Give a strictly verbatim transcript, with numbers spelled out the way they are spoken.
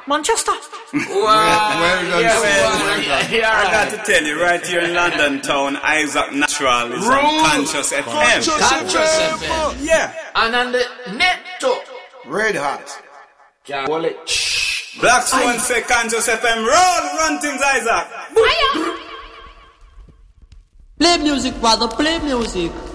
Manchester. Wow. Well, well, yeah, well, yeah, yeah, I got to tell you, right here in London town, Isaac Natural is Rule. on Conscious F M. Conscious Conscious F M. F M. Yeah. And on the net too. Red Hot. Can't hold it. Black Swan say Conscious F M. Roll, run things, Isaac. Play music, brother, play music.